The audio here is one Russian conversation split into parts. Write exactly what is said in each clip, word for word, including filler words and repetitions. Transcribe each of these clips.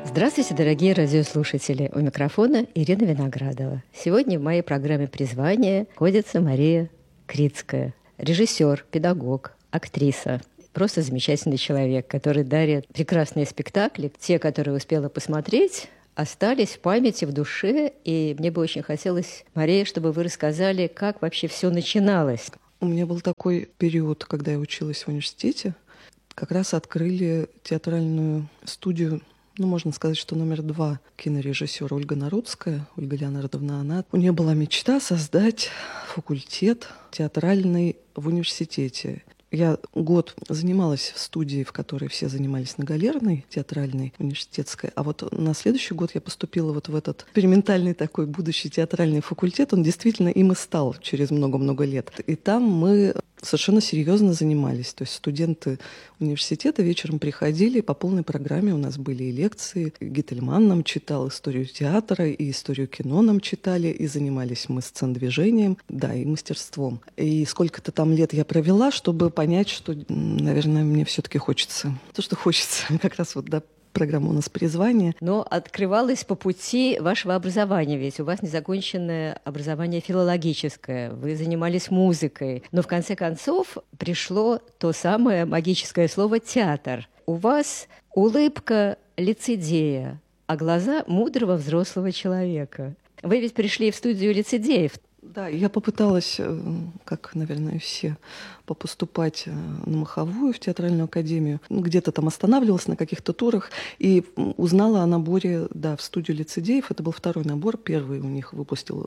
Здравствуйте, дорогие радиослушатели! У микрофона Ирина Виноградова. Сегодня в моей программе «Призвание» находится Мария Крицкая, режиссер, педагог, актриса. Просто замечательный человек, который дарит прекрасные спектакли. Те, которые успела посмотреть, остались в памяти, в душе. И мне бы очень хотелось, Мария, чтобы вы рассказали, как вообще все начиналось. У меня был такой период, когда я училась в университете. Как раз открыли театральную студию, ну, можно сказать, что номер два кинорежиссера Ольга Народская, Ольга Леонардовна, она. У нее была мечта создать факультет театральный в университете. Я год занималась в студии, в которой все занимались на Галерной, театральной, университетской. А вот на следующий год я поступила вот в этот экспериментальный такой будущий театральный факультет. Он действительно им и стал через много-много лет. И там мы совершенно серьезно занимались. То есть студенты университета вечером приходили, по полной программе у нас были и лекции. Гительман нам читал историю театра, и историю кино нам читали, и занимались мы сцен-движением, да, и мастерством. И сколько-то там лет я провела, чтобы понять, что, наверное, мне все-таки хочется. То, что хочется, как раз вот, да, программа у нас «Призвание». Но открывалось по пути вашего образования, ведь у вас незаконченное образование филологическое, вы занимались музыкой, но в конце концов пришло то самое магическое слово «театр». У вас улыбка лицедея, а глаза мудрого взрослого человека. Вы ведь пришли в студию лицедеев. Да, я попыталась, как, наверное, все, попоступать на Маховую, в театральную академию. Где-то там останавливалась на каких-то турах и узнала о наборе, да, в студию лицедеев. Это был второй набор. Первый у них выпустил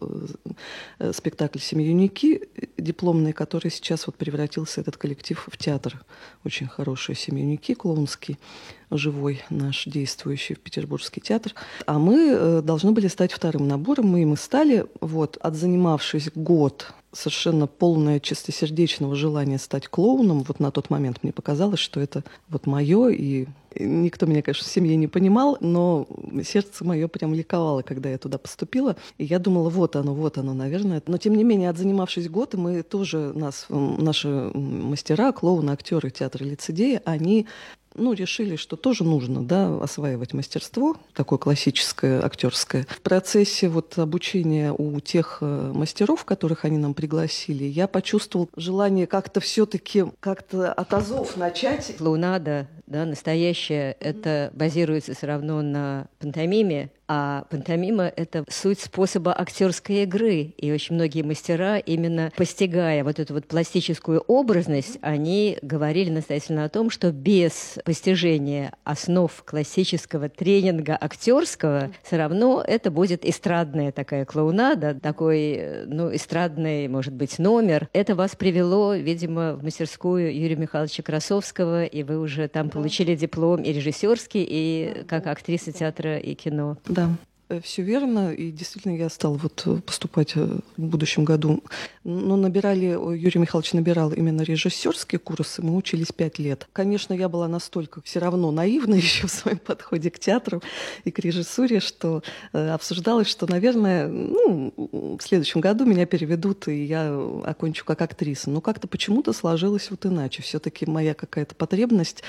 спектакль «Семьяники» дипломный, который сейчас вот превратился, этот коллектив, в театр. Очень хорошие «Семьяники», клоунский, живой наш действующий в Петербургский театр. А мы должны были стать вторым набором. Мы им и стали. Вот, отзанимавшись год, совершенно полное чистосердечного желания стать клоуном. Вот на тот момент мне показалось, что это вот мое, и никто меня, конечно, в семье не понимал, но сердце мое прям ликовало, когда я туда поступила. И я думала, вот оно, вот оно, наверное. Но, тем не менее, отзанимавшись год, мы тоже, нас, наши мастера, клоуны, актеры театра лицедея, они ну, решили, что тоже нужно, да, осваивать мастерство, такое классическое, актерское. В процессе вот обучения у тех мастеров, которых они нам пригласили, я почувствовала желание как-то все-таки как-то от азов начать. Клоунада, да, настоящая, это базируется все равно на пантомиме, а пантомима – это суть способа актерской игры. И очень многие мастера, именно постигая вот эту вот пластическую образность, они говорили настоятельно о том, что без постижения основ классического тренинга актерского все равно это будет эстрадная такая клоунада, такой, ну, эстрадный, может быть, номер. Это вас привело, видимо, в мастерскую Юрия Михайловича Красовского, и вы уже там получили диплом и режиссерский, и как актриса театра и кино. Да, все верно. И действительно я стала вот поступать в будущем году. Но набирали, Юрий Михайлович набирал именно режиссерские курсы. Мы учились пять лет. Конечно, я была настолько все равно наивна еще в своем подходе к театру и к режиссуре, что обсуждалось, что, наверное, ну, в следующем году меня переведут, и я окончу как актриса. Но как-то почему-то сложилось вот иначе. Все-таки моя какая-то потребность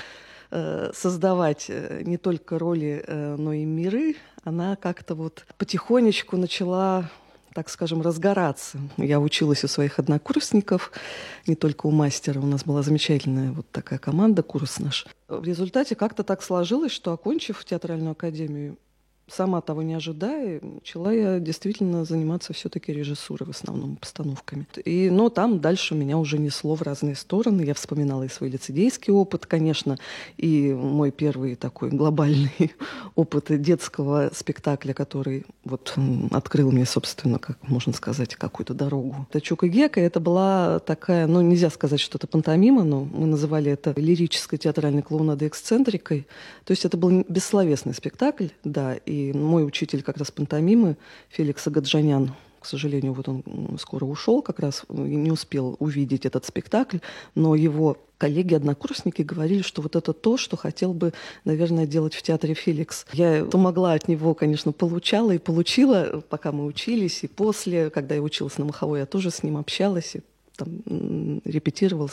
создавать не только роли, но и миры, она как-то вот потихонечку начала, так скажем, разгораться. Я училась у своих однокурсников, не только у мастера. У нас была замечательная вот такая команда, курс наш. В результате как-то так сложилось, что, окончив театральную академию, сама того не ожидая, начала я действительно заниматься все-таки режиссурой, в основном постановками. И, но там дальше меня уже несло в разные стороны. Я вспоминала и свой лицедейский опыт, конечно, и мой первый такой глобальный опыт детского спектакля, который вот открыл мне, собственно, как можно сказать, какую-то дорогу. Это «Чук и Гека». Это была такая, ну, нельзя сказать, что это пантомима, но мы называли это лирической театральной клоунадой эксцентрикой. То есть это был бессловесный спектакль, да, и мой учитель как раз пантомимы Феликс Агаджанян, к сожалению, вот он скоро ушел, как раз не успел увидеть этот спектакль, но его коллеги-однокурсники говорили, что вот это то, что хотел бы, наверное, делать в театре Феликс. Я помогла от него, конечно, получала и получила, пока мы учились, и после, когда я училась на Маховой, я тоже с ним общалась, и там репетировала с ним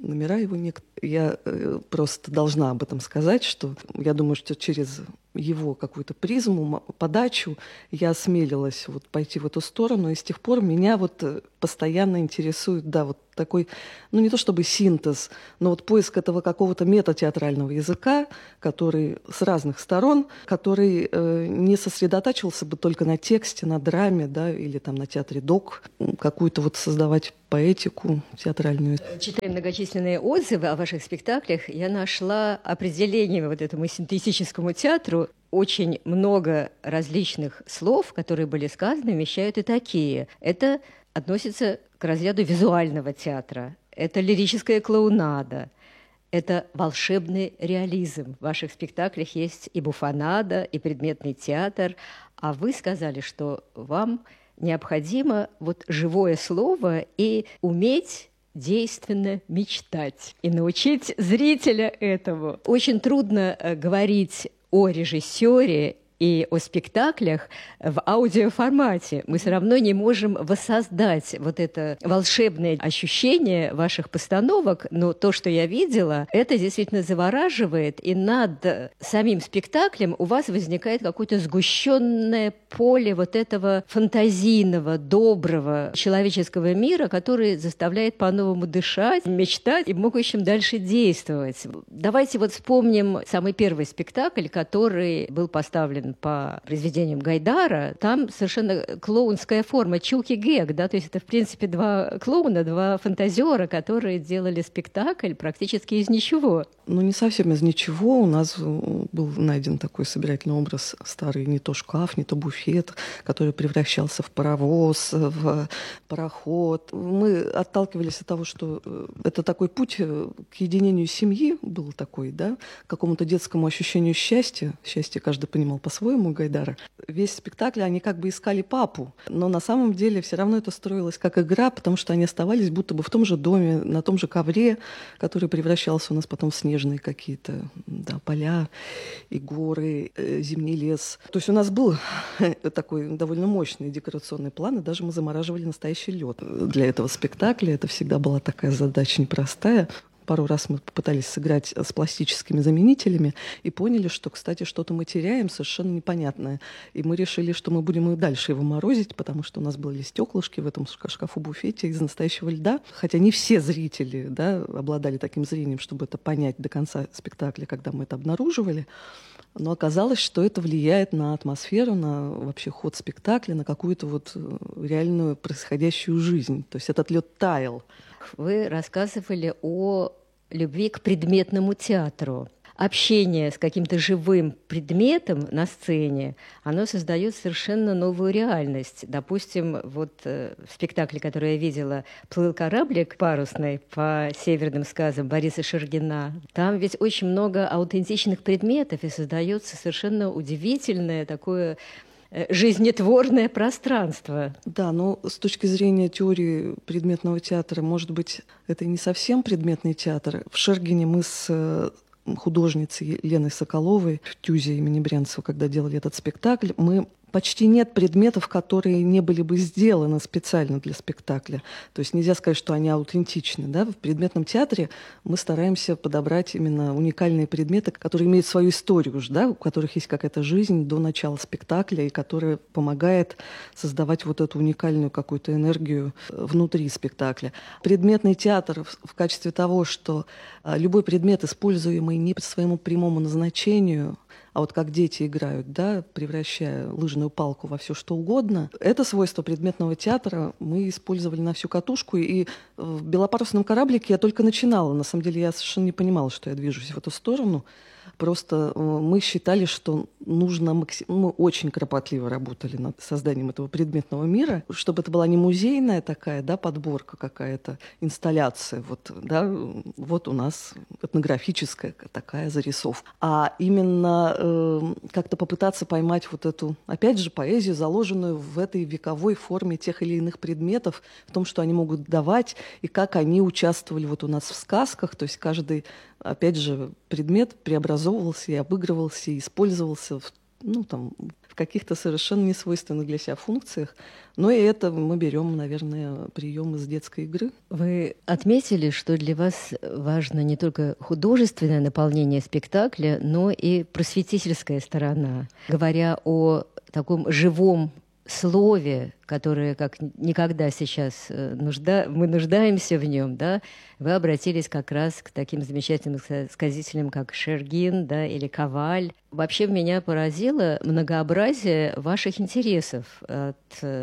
номера его нет. Я э, просто должна об этом сказать, что я думаю, что через его какую-то призму, подачу я осмелилась вот пойти в эту сторону, и с тех пор меня вот постоянно интересует, да, вот такой, ну не то чтобы синтез, но вот поиск этого какого-то метатеатрального языка, который с разных сторон, который э, не сосредотачивался бы только на тексте, на драме, да, или там на театре док, какую-то вот создавать поэтику театральную. Читая многочисленные отзывы о ваших спектаклях, я нашла определение вот этому синтетическому театру. Очень много различных слов, которые были сказаны, вмещают и такие. Это относится к разряду визуального театра. Это лирическая клоунада. Это волшебный реализм. В ваших спектаклях есть и буфонада, и предметный театр. А вы сказали, что вам необходимо вот живое слово и уметь действенно мечтать и научить зрителя этому. Очень трудно говорить о режиссере и о спектаклях в аудиоформате. Мы все равно не можем воссоздать вот это волшебное ощущение ваших постановок, но то, что я видела, это действительно завораживает, и над самим спектаклем у вас возникает какое-то сгущенное поле вот этого фантазийного, доброго человеческого мира, который заставляет по-новому дышать, мечтать и в могущем дальше действовать. Давайте вот вспомним самый первый спектакль, который был поставлен по произведениям Гайдара. Там совершенно клоунская форма, чуки-гэг, да, то есть это, в принципе, два клоуна, два фантазера, которые делали спектакль практически из ничего. Ну, не совсем из ничего. У нас был найден такой собирательный образ старый, не то шкаф, не то буфет, который превращался в паровоз, в пароход. Мы отталкивались от того, что это такой путь к единению семьи был такой, да, к какому-то детскому ощущению счастья. Счастье каждый понимал по-своему Гайдара. Весь спектакль они как бы искали папу, но на самом деле все равно это строилось как игра, потому что они оставались будто бы в том же доме, на том же ковре, который превращался у нас потом в снежные какие-то, да, поля и горы, э, зимний лес. То есть у нас был такой довольно мощный декорационный план, и даже мы замораживали настоящий лед для этого спектакля. Это всегда была такая задача непростая. Пару раз мы попытались сыграть с пластическими заменителями и поняли, что, кстати, что-то мы теряем совершенно непонятное. И мы решили, что мы будем и дальше его морозить, потому что у нас были стеклышки в этом шкафу-буфете из настоящего льда. Хотя не все зрители, да, обладали таким зрением, чтобы это понять до конца спектакля, когда мы это обнаруживали. Но оказалось, что это влияет на атмосферу, на вообще ход спектакля, на какую-то вот реальную происходящую жизнь. То есть этот лед таял. Вы рассказывали о любви к предметному театру. Общение с каким-то живым предметом на сцене, оно создает совершенно новую реальность. Допустим, вот э, в спектакле, который я видела, «Плыл кораблик парусный» по северным сказам Бориса Шергина. Там ведь очень много аутентичных предметов, и создается совершенно удивительное такое жизнетворное пространство. Да, но с точки зрения теории предметного театра, может быть, это не совсем предметный театр. В Шергине мы с художницей Леной Соколовой в ТЮЗе имени Брянцева, когда делали этот спектакль, мы почти нет предметов, которые не были бы сделаны специально для спектакля. То есть нельзя сказать, что они аутентичны. Да? В предметном театре мы стараемся подобрать именно уникальные предметы, которые имеют свою историю, да? У которых есть какая-то жизнь до начала спектакля, и которая помогает создавать вот эту уникальную какую-то энергию внутри спектакля. Предметный театр в качестве того, что любой предмет, используемый не по своему прямому назначению, а вот как дети играют, да, превращая лыжную палку во все что угодно. Это свойство предметного театра мы использовали на всю катушку. И в «Белопарусном кораблике» я только начинала. На самом деле я совершенно не понимала, что я движусь в эту сторону. Просто мы считали, что нужно максим... Мы очень кропотливо работали над созданием этого предметного мира, чтобы это была не музейная такая, да, подборка какая-то, инсталляция. Вот, да, вот у нас этнографическая такая зарисовка. А именно э, как-то попытаться поймать вот эту, опять же, поэзию, заложенную в этой вековой форме тех или иных предметов, в том, что они могут давать, и как они участвовали вот у нас в сказках. То есть каждый, опять же, предмет преобразовывался и обыгрывался, и использовался в ну, там, в каких-то совершенно несвойственных для себя функциях. Но и это мы берем, наверное, прием из детской игры. Вы отметили, что для вас важно не только художественное наполнение спектакля, но и просветительская сторона. Говоря о таком живом слове, которое как никогда сейчас нужда... мы нуждаемся в нем, да, вы обратились как раз к таким замечательным сказителям, как Шергин, да, или Коваль. Вообще меня поразило многообразие ваших интересов от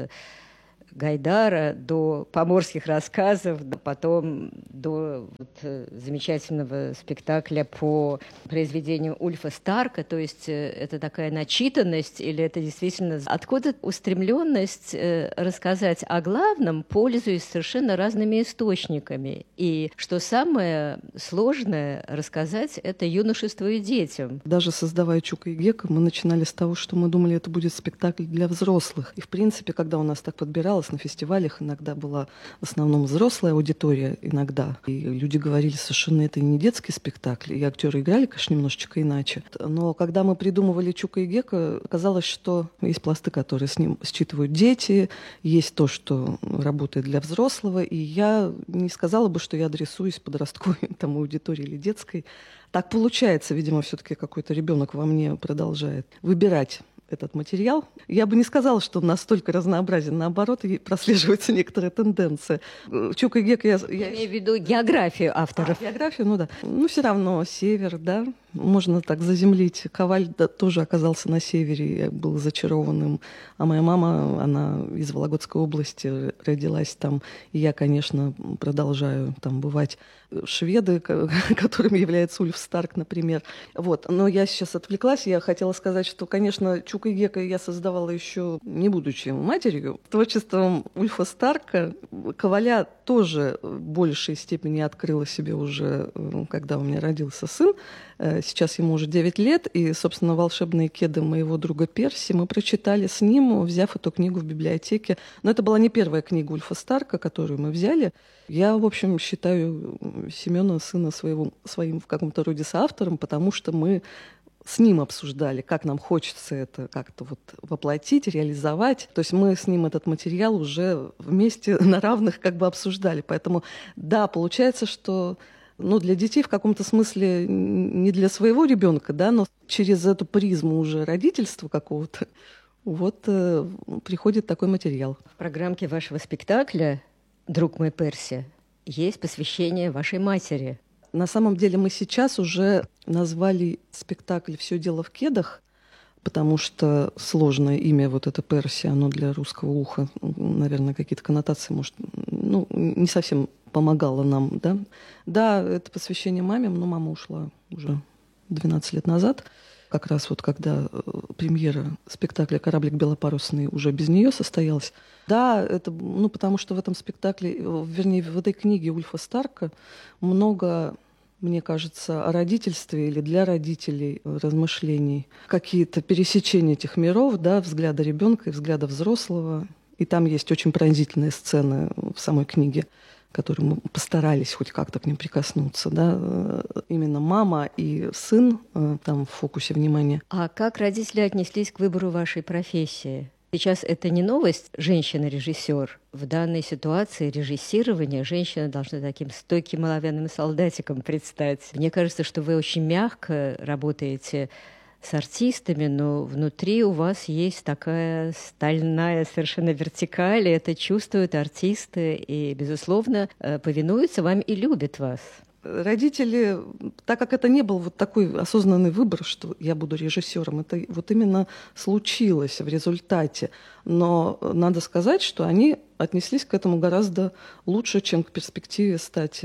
Гайдара до поморских рассказов, потом до вот замечательного спектакля по произведению Ульфа Старка. То есть это такая начитанность или это действительно откуда устремленность рассказать о главном, пользуясь совершенно разными источниками. И что самое сложное рассказать, это юношеству и детям. Даже создавая Чука и Гека, мы начинали с того, что мы думали, это будет спектакль для взрослых. И в принципе, когда у нас так подбиралось, на фестивалях иногда была в основном взрослая аудитория, иногда. И люди говорили, совершенно это не детский спектакль. И актеры играли, конечно, немножечко иначе. Но когда мы придумывали Чука и Гека, оказалось, что есть пласты, которые с ним считывают дети, есть то, что работает для взрослого. И я не сказала бы, что я адресуюсь подростковой там, аудитории или детской. Так получается, видимо, все-таки какой-то ребенок во мне продолжает выбирать этот материал. Я бы не сказала, что он настолько разнообразен. Наоборот, прослеживается некоторая тенденция. Чук и Гек... Я, я... я имею в виду географию авторов. А, географию, ну да. Ну, все равно север, да. Можно так заземлить. Коваль да, тоже оказался на севере, я был зачарованным. А моя мама, она из Вологодской области, родилась там. И я, конечно, продолжаю там бывать. Шведы, которыми является Ульф Старк, например. Вот. Но я сейчас отвлеклась. Я хотела сказать, что, конечно, Чука и Гека я создавала еще, не будучи матерью. Творчеством Ульфа Старка Коваля тоже в большей степени открыла себе уже, когда у меня родился сын. Сейчас ему уже девять лет, и, собственно, «Волшебные кеды» моего друга Перси мы прочитали с ним, взяв эту книгу в библиотеке. Но это была не первая книга Ульфа Старка, которую мы взяли. Я, в общем, считаю Семена, сына своего, своим в каком-то роде соавтором, потому что мы с ним обсуждали, как нам хочется это как-то вот воплотить, реализовать. То есть мы с ним этот материал уже вместе на равных как бы обсуждали. Поэтому, да, получается, что ну, для детей в каком-то смысле не для своего ребенка, да, но через эту призму уже родительства какого-то вот э, приходит такой материал. В программке вашего спектакля «Друг мой Перси» есть посвящение вашей матери. На самом деле мы сейчас уже назвали спектакль «Все дело в кедах», потому что сложное имя вот это Перси, оно для русского уха, наверное, какие-то коннотации, может, ну, не совсем помогало нам, да. Да, это посвящение маме, но мама ушла уже двенадцать лет назад. Как раз вот когда премьера спектакля «Кораблик белопарусный» уже без нее состоялась. Да, это, ну, потому что в этом спектакле, вернее, в этой книге Ульфа Старка много, мне кажется, о родительстве или для родителей размышлений. Какие-то пересечения этих миров, да, взгляда ребенка и взгляда взрослого. И там есть очень пронзительные сцены в самой книге, которые мы постарались хоть как-то к ним прикоснуться, да, именно мама и сын там в фокусе внимания. А как родители отнеслись к выбору вашей профессии? Сейчас это не новость, женщина-режиссер. В данной ситуации режиссирование женщина должна таким стойким оловянным солдатиком предстать. Мне кажется, что вы очень мягко работаете с артистами, но внутри у вас есть такая стальная совершенно вертикаль, и это чувствуют артисты, и, безусловно, повинуются вам и любят вас. Родители, так как это не был вот такой осознанный выбор, что я буду режиссером, это вот именно случилось в результате. Но надо сказать, что они отнеслись к этому гораздо лучше, чем к перспективе стать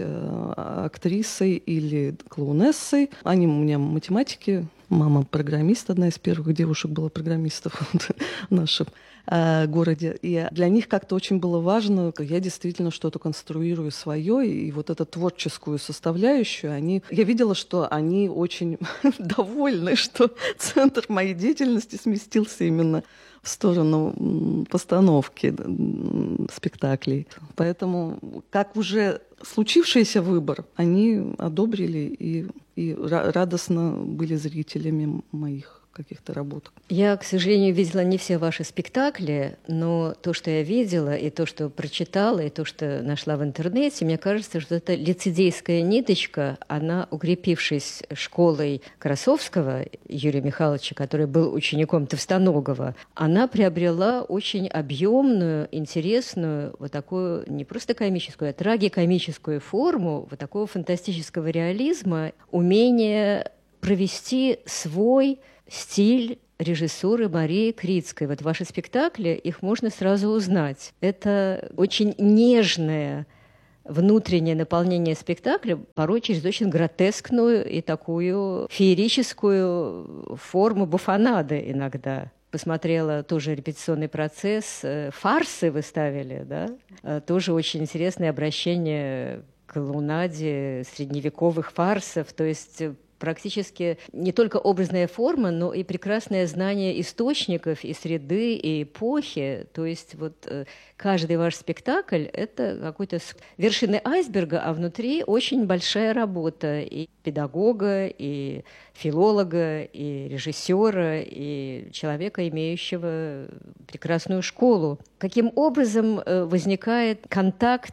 актрисой или клоунессой. Они у меня математики, мама программист, одна из первых девушек была программистов в нашем городе. И для них как-то очень было важно, я действительно что-то конструирую свое, и вот эту творческую составляющую, они... я видела, что они очень довольны, что центр моей деятельности сместился именно в сторону постановки спектаклей. Поэтому, как уже случившийся выбор, они одобрили и, и радостно были зрителями моих каких-то работах. Я, к сожалению, видела не все ваши спектакли, но то, что я видела, и то, что прочитала, и то, что нашла в интернете, мне кажется, что эта лицедейская ниточка, она, укрепившись школой Красовского Юрия Михайловича, который был учеником Товстоногова, она приобрела очень объемную, интересную, вот такую не просто комическую, а трагикомическую форму, вот такого фантастического реализма, умение провести свой стиль режиссуры Марии Крицкой. Вот ваши спектакли, их можно сразу узнать. Это очень нежное внутреннее наполнение спектакля, порой через очень гротескную и такую феерическую форму буфонады иногда. Посмотрела тоже репетиционный процесс. Фарсы вы ставили, да? Тоже очень интересное обращение к клоунаде средневековых фарсов. То есть практически не только образная форма, но и прекрасное знание источников и среды, и эпохи. То есть вот каждый ваш спектакль – это какой-то вершины айсберга, а внутри очень большая работа и педагога, и филолога, и режиссера, и человека, имеющего прекрасную школу. Каким образом возникает контакт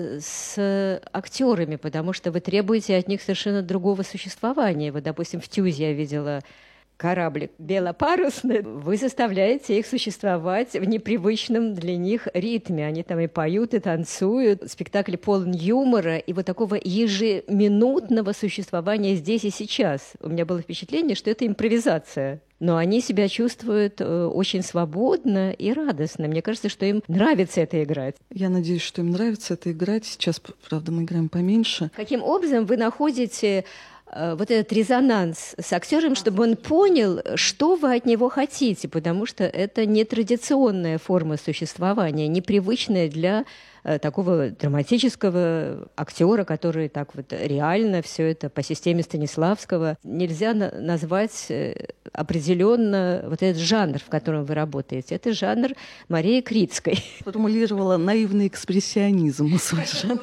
с актерами, потому что вы требуете от них совершенно другого существования. Вот, допустим, в «Тюзе» я видела кораблик белопарусный, вы заставляете их существовать в непривычном для них ритме. Они там и поют, и танцуют. Спектакль полон юмора и вот такого ежеминутного существования здесь и сейчас. У меня было впечатление, что это импровизация. Но они себя чувствуют очень свободно и радостно. Мне кажется, что им нравится это играть. Я надеюсь, что им нравится это играть. Сейчас, правда, мы играем поменьше. Каким образом вы находите вот этот резонанс с актером, чтобы он понял, что вы от него хотите, потому что это нетрадиционная форма существования, непривычная для такого драматического актера, который так вот реально все это по системе Станиславского. Нельзя на- назвать определенно вот этот жанр, в котором вы работаете. Это жанр Марии Крицкой. Формулировала наивный экспрессионизм свой жанр.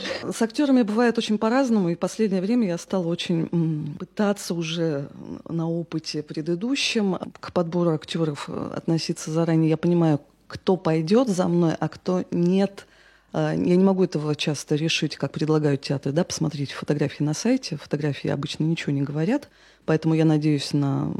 С актерами бывает очень по-разному, и в последнее время я стала очень м, пытаться уже на опыте предыдущем к подбору актеров относиться заранее. Я понимаю, кто пойдет за мной, а кто нет. Я не могу этого часто решить, как предлагают театры, да, посмотрите фотографии на сайте. Фотографии обычно ничего не говорят, поэтому я надеюсь на,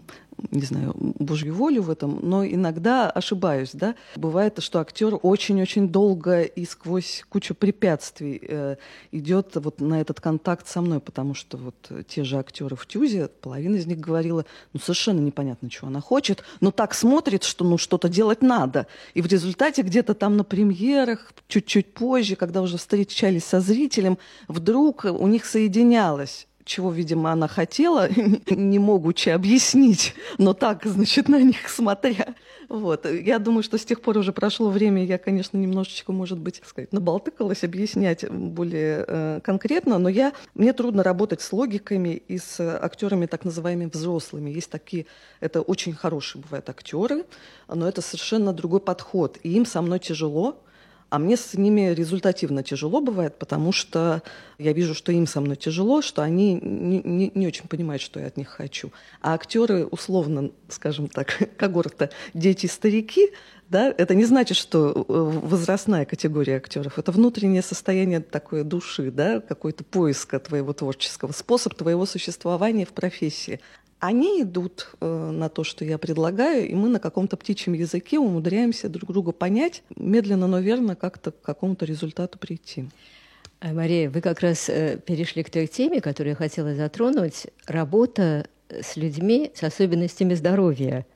не знаю, Божью волю в этом, но иногда ошибаюсь, да. Бывает, что актер очень-очень долго и сквозь кучу препятствий э, идет вот на этот контакт со мной, потому что вот те же актеры в «Тюзе», половина из них говорила, ну, совершенно непонятно, чего она хочет, но так смотрит, что, ну, что-то делать надо. И в результате где-то там на премьерах, чуть-чуть позже, когда уже встречались со зрителем, вдруг у них соединялось, чего, видимо, она хотела, не могучи объяснить, но так, значит, на них смотря. Вот. Я думаю, что с тех пор уже прошло время, я, конечно, немножечко, может быть, так сказать, наболтыкалась объяснять более э, конкретно, но я, мне трудно работать с логиками и с актерами так называемыми взрослыми. Есть такие, это очень хорошие бывают актеры, но это совершенно другой подход, и им со мной тяжело. А мне с ними результативно тяжело бывает, потому что я вижу, что им со мной тяжело, что они не, не, не очень понимают, что я от них хочу. А актеры, условно, скажем так, когорта дети и старики, да, это не значит, что возрастная категория актеров. Это внутреннее состояние такой души, да, какой-то поиска твоего творческого, способ твоего существования в профессии. Они идут э, на то, что я предлагаю, и мы на каком-то птичьем языке умудряемся друг друга понять, медленно, но верно как-то к какому-то результату прийти. Мария, вы как раз э, перешли к той теме, которую я хотела затронуть. Работа с людьми с особенностями здоровья.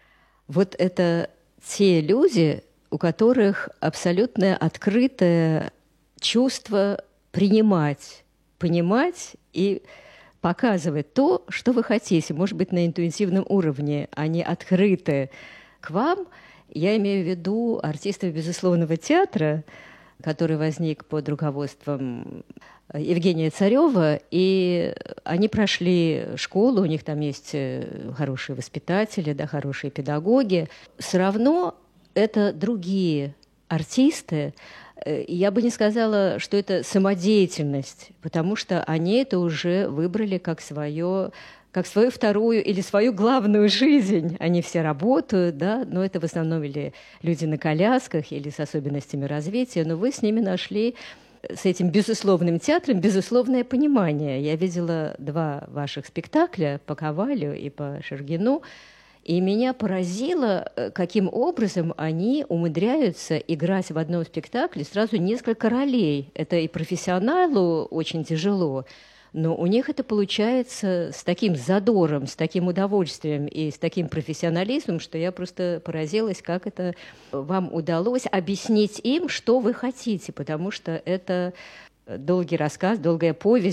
Вот это те люди, у которых абсолютно открытое чувство принимать, понимать и показывать то, что вы хотите, может быть, на интуитивном уровне, они открыты к вам. Я имею в виду артистов безусловного театра, который возник под руководством Евгения Царева, и они прошли школу, у них там есть хорошие воспитатели, да, хорошие педагоги. Все равно это другие артисты. Я бы не сказала, что это самодеятельность, потому что они это уже выбрали как свое, как свою вторую или свою главную жизнь. Они все работают, да, но это в основном или люди на колясках, или с особенностями развития, но вы с ними нашли, с этим безусловным театром, безусловное понимание. Я видела два ваших спектакля по Ковалю и по Шергину, и меня поразило, каким образом они умудряются играть в одном спектакле сразу несколько ролей. Это и профессионалу очень тяжело, но у них это получается с таким задором, с таким удовольствием и с таким профессионализмом, что я просто поразилась, как это вам удалось объяснить им, что вы хотите, потому что это долгий рассказ, долгая повесть,